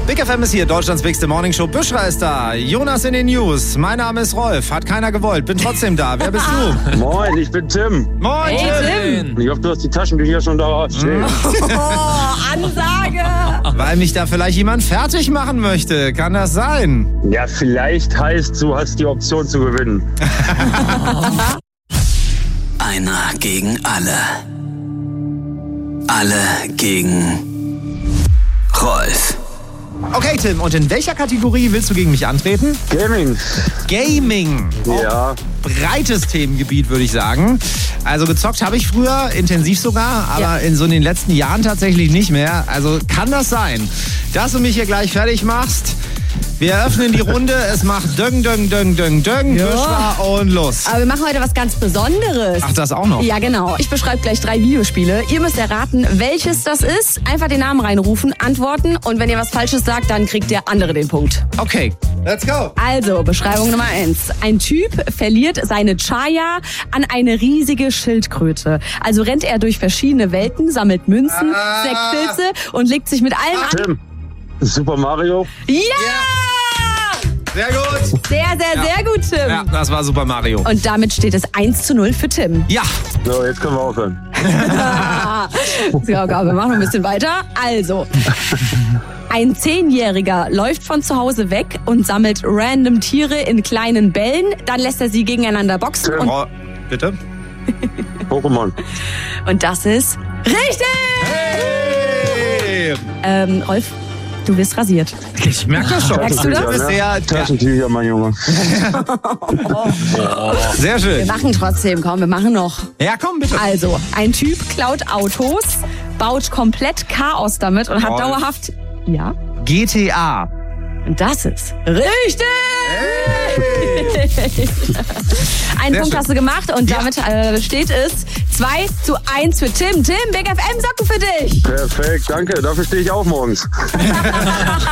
Big FM ist hier, Deutschlands bigste Morningshow. Büschra ist da, Jonas in den News. Mein Name ist Rolf, hat keiner gewollt, bin trotzdem da. Wer bist du? Moin, ich bin Tim. Moin, Tim. Ich hoffe, du hast die Taschentücher schon da stehen. Oh, Ansage! Weil mich da vielleicht jemand fertig machen möchte. Kann das sein? Ja, vielleicht heißt, du hast die Option zu gewinnen. Einer gegen alle. Alle gegen Rolf. Okay, Tim, und in welcher Kategorie willst du gegen mich antreten? Gaming. Gaming. Ja. Breites Themengebiet, würde ich sagen. Also gezockt habe ich früher, intensiv sogar, aber in so den letzten Jahren tatsächlich nicht mehr. Also kann das sein, dass du mich hier gleich fertig machst? Wir eröffnen die Runde, es macht Döng, Döng, Döng, Döng, Döng, Büschra und los. Aber wir machen heute was ganz Besonderes. Ach, das auch noch? Ja, genau. Ich beschreibe gleich 3 Videospiele. Ihr müsst erraten, welches das ist. Einfach den Namen reinrufen, antworten. Und wenn ihr was Falsches sagt, dann kriegt der andere den Punkt. Okay, let's go. Also, Beschreibung Nummer 1. Ein Typ verliert seine Chaya an eine riesige Schildkröte. Also rennt er durch verschiedene Welten, sammelt Münzen, Sektpilze und legt sich mit allen an... Tim, Super Mario. Ja! Sehr gut. Sehr gut, Tim. Ja, das war Super Mario. Und damit steht es 1:0 für Tim. Ja. So, jetzt können wir aufhören. Ja, wir machen ein bisschen weiter. Also, ein 10-Jähriger läuft von zu Hause weg und sammelt random Tiere in kleinen Bällen. Dann lässt er sie gegeneinander boxen. Tim. Oh, bitte? Pokémon. Und das ist richtig! Hey. Rolf, du wirst rasiert. Ich merke das schon. Merkst du das? Du bist sehr, Taschentücher, mein Junge. sehr Wir schön. machen trotzdem, komm, wir machen noch. Ja, komm, bitte. Also, ein Typ klaut Autos, baut komplett Chaos damit und hat Rolf. dauerhaft... Ja? GTA. Und das ist richtig! Einen Sehr Punkt schön. hast du gemacht und damit steht es 2:1 für Tim. Tim, Big FM Socken für dich! Perfekt, danke. Dafür stehe ich auf morgens.